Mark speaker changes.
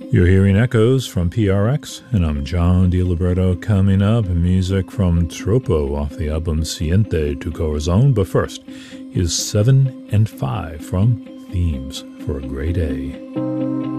Speaker 1: You're hearing echoes from PRX, and I'm John DiLiberto. Coming up, music from Tropo off the album Siente tu Corazon, but first is 7 and 5 from Themes for a Grey Day.